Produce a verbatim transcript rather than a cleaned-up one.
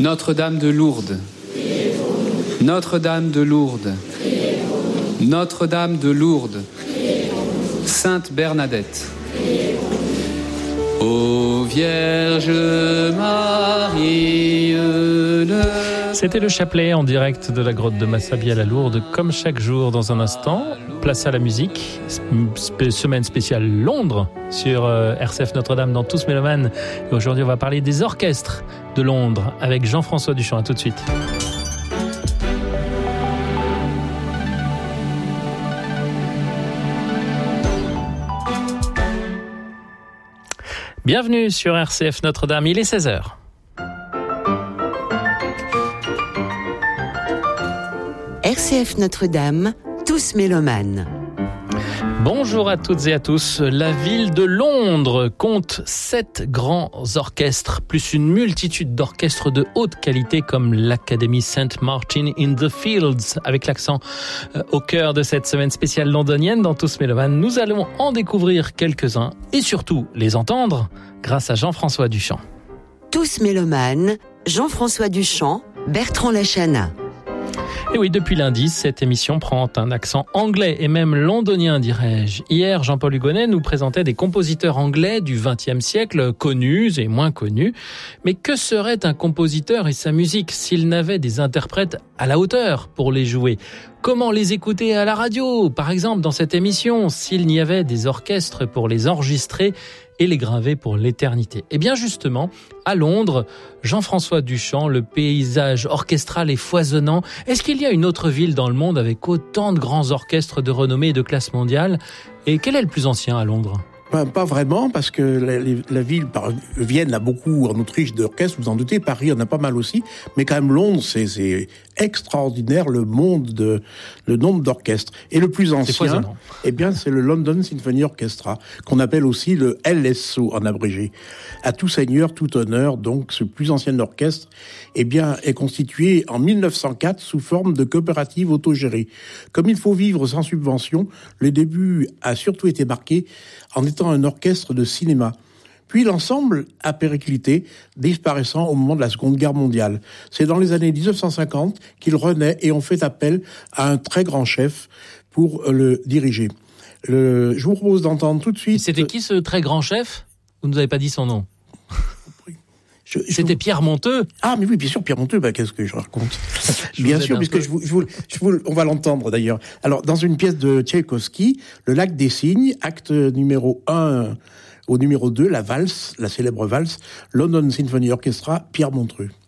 Notre-Dame de Lourdes, Notre-Dame de Lourdes, Notre-Dame de Lourdes, Sainte Bernadette, ô Vierge Marie. Le... C'était le chapelet en direct de la grotte de Massabielle à Lourdes, comme chaque jour dans un instant. Place à la musique, semaine spéciale Londres sur R C F Notre-Dame dans Tous Mélomanes. Et aujourd'hui, on va parler des orchestres de Londres avec Jean-François Duchamp. À tout de suite. Bienvenue sur R C F Notre-Dame, il est seize heures. R C F Notre-Dame, Tous Mélomanes. Bonjour à toutes et à tous. La ville de Londres compte sept grands orchestres, plus une multitude d'orchestres de haute qualité comme l'Académie Saint Martin in the Fields. Avec l'accent euh, au cœur de cette semaine spéciale londonienne dans Tous Mélomanes, nous allons en découvrir quelques-uns et surtout les entendre grâce à Jean-François Duchamp. Tous Mélomanes, Jean-François Duchamp, Bertrand Lachana. Et oui, depuis lundi, cette émission prend un accent anglais et même londonien, dirais-je. Hier, Jean-Paul Hugonnet nous présentait des compositeurs anglais du vingtième siècle, connus et moins connus. Mais que serait un compositeur et sa musique s'il n'avait des interprètes à la hauteur pour les jouer ? Comment les écouter à la radio, par exemple, dans cette émission, s'il n'y avait des orchestres pour les enregistrer et les graver pour l'éternité ? Eh bien justement, à Londres, Jean-François Duchamp, le paysage orchestral est foisonnant. Est-ce qu'il y a une autre ville dans le monde avec autant de grands orchestres de renommée et de classe mondiale ? Et quel est le plus ancien à Londres ? Ben, pas vraiment, parce que la, la ville, par, Vienne a beaucoup, en Autriche, d'orchestres, vous en doutez, Paris en a pas mal aussi, mais quand même Londres, c'est, c'est extraordinaire le monde de, le nombre d'orchestres. Et le plus ancien, eh bien, c'est le London Symphony Orchestra, qu'on appelle aussi le L S O en abrégé. À tout seigneur, tout honneur, donc, ce plus ancien orchestre, eh bien, est constitué en mille neuf cent quatre sous forme de coopérative autogérée. Comme il faut vivre sans subvention, le début a surtout été marqué en étant un orchestre de cinéma. Puis l'ensemble a périclité, disparaissant au moment de la Seconde Guerre mondiale. C'est dans les années dix-neuf cent cinquante qu'il renaît et on fait appel à un très grand chef pour le diriger. Le, je vous propose d'entendre tout de suite... C'était qui ce très grand chef ? Vous ne nous avez pas dit son nom. Je, je C'était vous... Pierre Monteux. Ah, mais oui, bien sûr, Pierre Monteux, bah, qu'est-ce que je raconte? je bien sûr, puisque je vous, je vous, je vous, on va l'entendre d'ailleurs. Alors, dans une pièce de Tchaïkovski, Le Lac des Cygnes, acte numéro un au numéro deux, la valse, la célèbre valse, London Symphony Orchestra, Pierre Monteux.